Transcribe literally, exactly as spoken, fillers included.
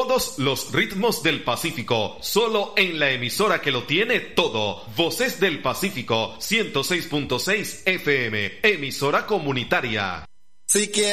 Todos los ritmos del Pacífico, solo en la emisora que lo tiene todo. Voces del Pacífico, ciento seis punto seis F M, emisora comunitaria. Si quieres